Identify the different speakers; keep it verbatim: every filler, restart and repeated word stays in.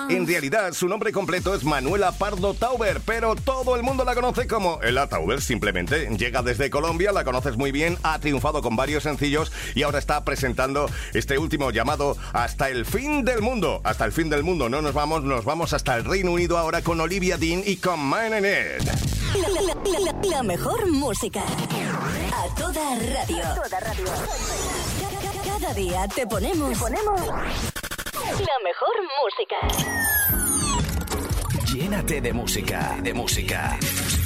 Speaker 1: En realidad, su nombre completo es Manuela Pardo Tauber, pero todo el mundo la conoce como Ela Tauber, simplemente. Llega desde Colombia, la conoces muy bien, ha triunfado con varios sencillos y ahora está presentando este último llamado Hasta el fin del mundo. Hasta el fin del mundo, no nos vamos, nos vamos hasta el Reino Unido ahora con Olivia Dean y con Mine in It.
Speaker 2: La, la, la, la, la mejor música. A toda radio. A toda radio. Cada, cada día te ponemos, te ponemos la mejor música.
Speaker 3: Llénate de música, de música.